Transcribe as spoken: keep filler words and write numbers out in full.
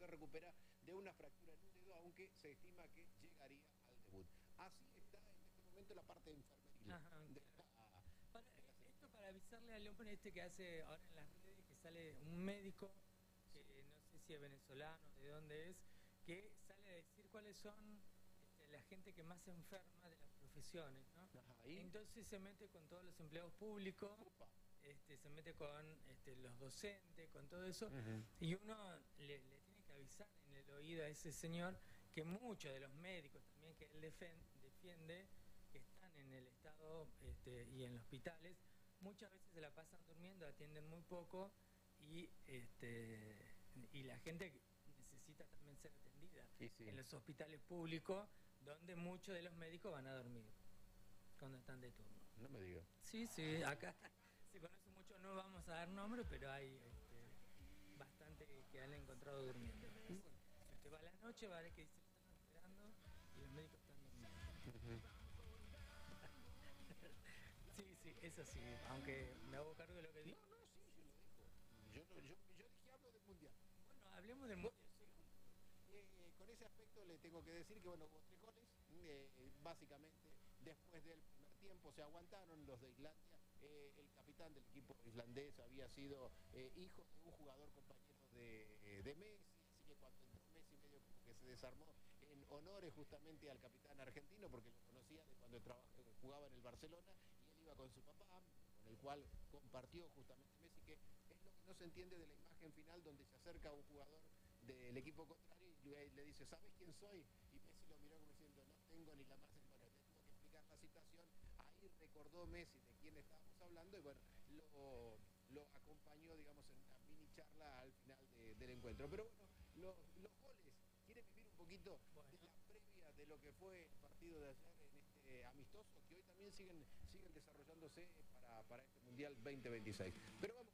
se recupera de una fractura en un dedo, aunque se estima que llegaría al debut. Así está en este momento la parte enfermeril. Ajá, de claro. la, Para, de la esto para avisarle al hombre este que hace ahora en las redes, que sale un médico, que no sé si es venezolano, de dónde es, que sale a decir cuáles son este, la gente que más se enferma de las profesiones, ¿no? Ajá, ¿y? Entonces se mete con todos los empleados públicos, Upa. este, se mete con este, los docentes, con todo eso, Uh-huh. y uno le, le tiene que avisar en el oído a ese señor que muchos de los médicos también que él defen- defiende, que están en el Estado este, y en los hospitales, muchas veces se la pasan durmiendo, atienden muy poco y, este, y la gente necesita también ser atendida Y sí. en los hospitales públicos, donde muchos de los médicos van a dormir cuando están de turno. No me diga. Sí, sí, acá se conoce mucho, no vamos a dar nombres, pero hay este, bastante que, que han encontrado durmiendo. Si usted va a la noche, va a ver que se están esperando y los médicos están durmiendo. Uh-huh. Sí, sí, eso sí, aunque me hago cargo de lo que digo. No, no, sí, yo lo dejo. Yo, no- yo, yo dije hablo del mundial. Bueno, hablemos del Bueno, mundial. sí. Eh, con ese aspecto le tengo que decir que bueno, hubo tres goles, eh, básicamente después del primer tiempo se aguantaron los de Islandia. Eh, el capitán del equipo islandés había sido eh, hijo de un jugador compañero de, de Messi, así que cuando entró Messi medio como que se desarmó en honores justamente al capitán argentino, porque lo conocía de cuando trabajaba, jugaba en el Barcelona, y él iba con su papá, con el cual compartió justamente Messi, que es lo que no se entiende de la imagen final donde se acerca un jugador del equipo contrario y le dice, ¿sabes quién soy? Y Messi lo miró como diciendo, no tengo ni la más bueno, le tuvo que explicar la situación. Ahí recordó Messi de quién estábamos hablando y bueno, lo, lo acompañó, digamos, en una mini charla al final de, del encuentro. Pero bueno, los, los goles, ¿quieren vivir un poquito Bueno. de la previa de lo que fue el partido de ayer en este amistoso, que hoy también siguen, siguen desarrollándose para, para este Mundial veinte veintiséis? Pero vamos.